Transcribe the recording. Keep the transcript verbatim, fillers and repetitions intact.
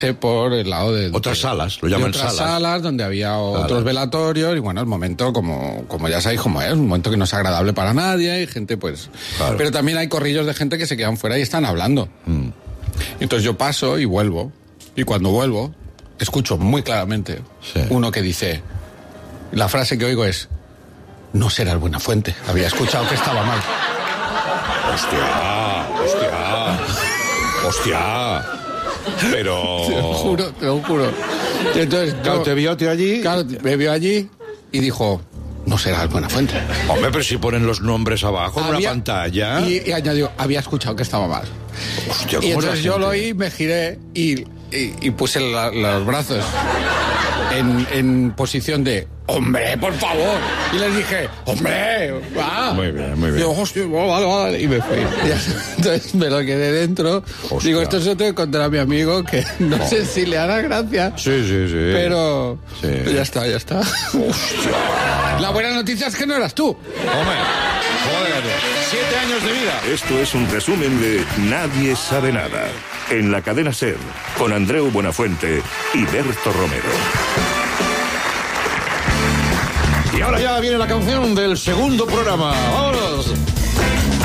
por el lado de... Otras de, salas, lo llaman de otras salas. salas donde había otros Salas. velatorios y bueno, el momento, como, como ya sabéis cómo es, un momento que no es agradable para nadie, hay gente pues... Claro. Pero también hay corrillos de gente que se quedan fuera y están hablando. Mm. Entonces yo paso y vuelvo, y cuando vuelvo, escucho muy claramente Sí. uno que dice... La frase que oigo es... No será el Buenafuente. Había escuchado que estaba mal. Hostia, hostia, hostia. Pero... Te lo juro, te lo juro. Y entonces, Claro, yo- te vio tío allí. Claro, me vio allí y dijo, no será el Buenafuente. Hombre, pero si ponen los nombres abajo en una Había- pantalla. Y, y añadió, había escuchado que estaba mal. Hostia, Y ¿cómo es la entonces yo gente? lo oí, me giré y, y, y puse la- los brazos en, en posición de, hombre, por favor. Y les dije, hombre, va. Muy bien, muy bien. Y yo, hostia, vale, vale. Y me fui. Y entonces me lo quedé dentro. Hostia. Digo, esto se lo tengo que contar a mi amigo, que no Oh. sé si le hará gracia. Sí, sí, sí. Pero Sí. ya está, ya está. La buena noticia es que no eras tú. Hombre, joder, siete años de vida. Esto es un resumen de Nadie sabe nada. En la cadena SER, con Andreu Buenafuente y Berto Romero. Y ahora ya viene la canción del segundo programa. ¡Vámonos!